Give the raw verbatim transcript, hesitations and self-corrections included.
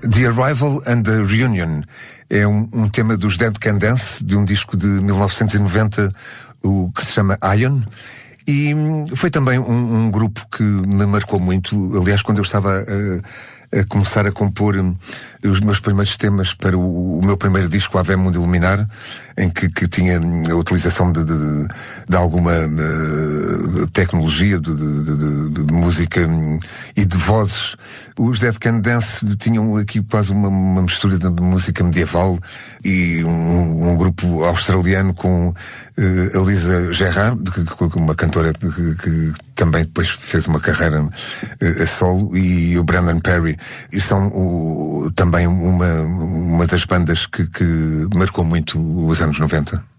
The Arrival and the Reunion é um, um tema dos Dead Can Dance, de um disco de mil novecentos e noventa, o que se chama Ion. E foi também um, um grupo que me marcou muito. Aliás, quando eu estava a, a começar a compor os meus primeiros temas para o, o meu primeiro disco, Ave Mundo Iluminar, em que, que tinha a utilização de, de, de alguma uh, tecnologia de, de, de, de música e de vozes, os Dead Can Dance tinham aqui quase uma, uma mistura de música medieval e um, um grupo australiano com uh, a Lisa Gerrard, uma cantora que, que também depois fez uma carreira uh, a solo, e o Brandon Perry, e são o, também uma, uma das bandas que, que marcou muito os anos noventa.